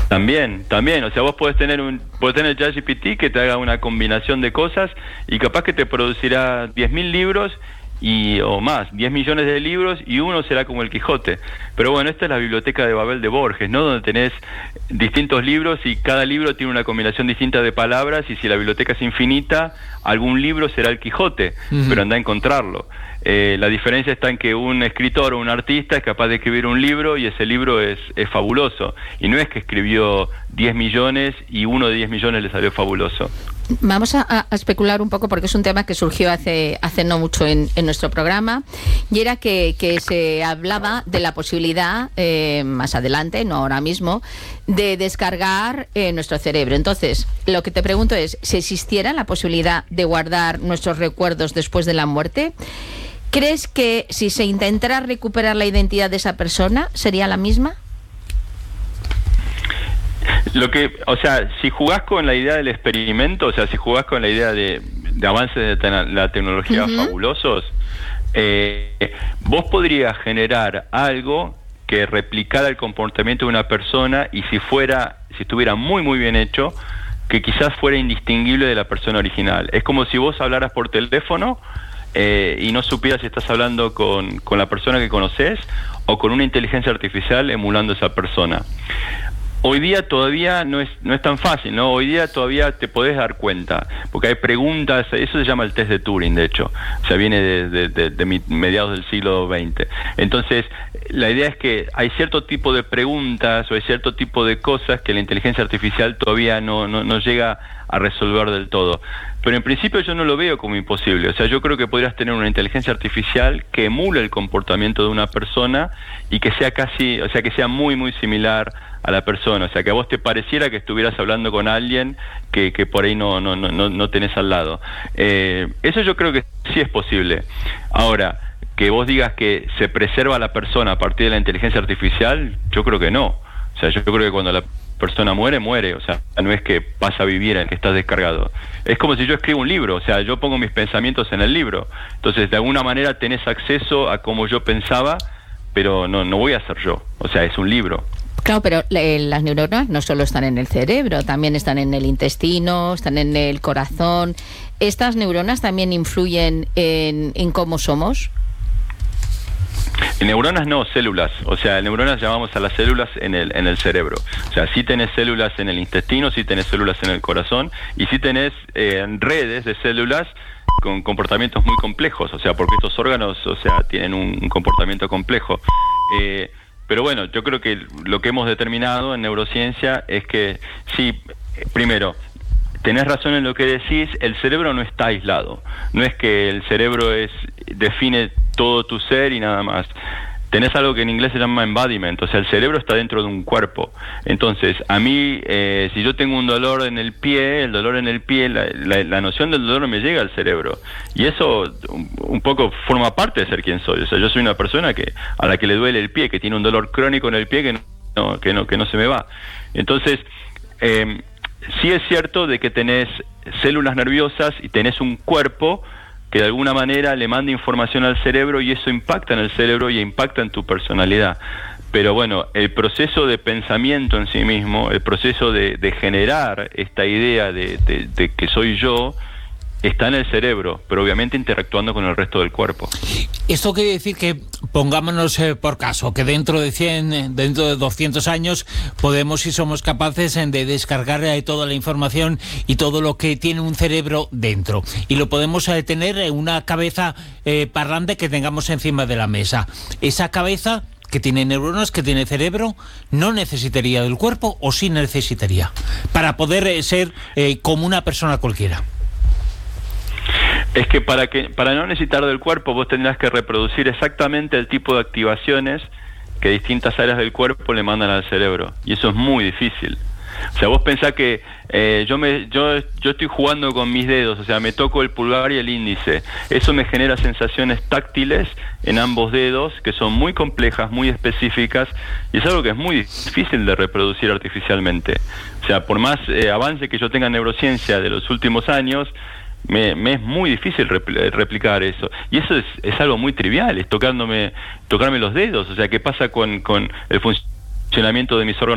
También, o sea, vos podés tener ChatGPT que te haga una combinación de cosas y capaz que te producirá 10.000 libros o más, 10 millones de libros, y uno será como el Quijote. Pero bueno, esta es la biblioteca de Babel de Borges, ¿no? Donde tenés distintos libros y cada libro tiene una combinación distinta de palabras, y si la biblioteca es infinita, algún libro será el Quijote, pero anda a encontrarlo. La diferencia está en que un escritor o un artista es capaz de escribir un libro y ese libro es fabuloso. Y no es que escribió 10 millones y uno de 10 millones le salió fabuloso. Vamos a especular un poco, porque es un tema que surgió hace no mucho en nuestro programa, y era que se hablaba de la posibilidad, más adelante, no ahora mismo, de descargar nuestro cerebro. Entonces, lo que te pregunto es, si existiera la posibilidad de guardar nuestros recuerdos después de la muerte, ¿crees que si se intentara recuperar la identidad de esa persona, sería la misma? Si jugás con la idea del experimento, o sea, si jugás con la idea de avances de la tecnología fabulosos, vos podrías generar algo que replicara el comportamiento de una persona, y si estuviera muy muy bien hecho, que quizás fuera indistinguible de la persona original. Es como si vos hablaras por teléfono y no supieras si estás hablando con la persona que conoces o con una inteligencia artificial emulando a esa persona. Hoy día todavía no es tan fácil, ¿no? Hoy día todavía te podés dar cuenta, porque hay preguntas, eso se llama el test de Turing, de hecho, o sea, viene de mediados del siglo XX. Entonces, la idea es que hay cierto tipo de preguntas o hay cierto tipo de cosas que la inteligencia artificial todavía no llega a resolver del todo. Pero en principio yo no lo veo como imposible. O sea, yo creo que podrías tener una inteligencia artificial que emule el comportamiento de una persona y que sea que sea muy muy similar a la persona, o sea, que a vos te pareciera que estuvieras hablando con alguien que por ahí no tenés al lado. Eso yo creo que sí es posible. Ahora, que vos digas que se preserva a la persona a partir de la inteligencia artificial, yo creo que no. O sea, yo creo que cuando la persona muere, o sea, no es que pasa a vivir en que estás descargado. Es como si yo escribo un libro, o sea, yo pongo mis pensamientos en el libro. Entonces, de alguna manera tenés acceso a cómo yo pensaba, pero no voy a ser yo. O sea, es un libro. Claro, pero las neuronas no solo están en el cerebro, también están en el intestino, están en el corazón. ¿Estas neuronas también influyen en cómo somos? Neuronas no, células. O sea, neuronas llamamos a las células en el cerebro. O sea, sí tenés células en el intestino, sí tenés células en el corazón, y sí tenés redes de células con comportamientos muy complejos. O sea, porque estos órganos, o sea, tienen un comportamiento complejo. Pero bueno, yo creo que lo que hemos determinado en neurociencia es que sí, primero, tenés razón en lo que decís, el cerebro no está aislado. No es que el cerebro define todo tu ser y nada más. Tenés algo que en inglés se llama embodiment, o sea, el cerebro está dentro de un cuerpo. Entonces, a mí, si yo tengo un dolor en el pie, la noción del dolor me llega al cerebro. Y eso un poco forma parte de ser quien soy. O sea, yo soy una persona a la que le duele el pie, que tiene un dolor crónico en el pie que no se me va. Entonces, sí es cierto de que tenés células nerviosas y tenés un cuerpo que de alguna manera le manda información al cerebro, y eso impacta en el cerebro y impacta en tu personalidad. Pero bueno, el proceso de pensamiento en sí mismo, el proceso de generar esta idea de que soy yo, está en el cerebro, pero obviamente interactuando con el resto del cuerpo. Esto quiere decir que, pongámonos por caso, que dentro de 100, dentro de 200 años, podemos y somos capaces de descargar toda la información y todo lo que tiene un cerebro dentro. Y lo podemos tener en una cabeza parlante que tengamos encima de la mesa. Esa cabeza, que tiene neuronas, que tiene cerebro, no necesitaría del cuerpo, o sí necesitaría, para poder ser como una persona cualquiera. Es que para no necesitar del cuerpo, vos tendrás que reproducir exactamente el tipo de activaciones que distintas áreas del cuerpo le mandan al cerebro, y eso es muy difícil. O sea, vos pensás que yo estoy jugando con mis dedos, o sea, me toco el pulgar y el índice. Eso me genera sensaciones táctiles en ambos dedos que son muy complejas, muy específicas, y es algo que es muy difícil de reproducir artificialmente. O sea, por más avance que yo tenga en neurociencia de los últimos años, me es muy difícil replicar eso. Y eso es algo muy trivial, es tocarme los dedos. O sea, ¿qué pasa con el funcionamiento de mis órganos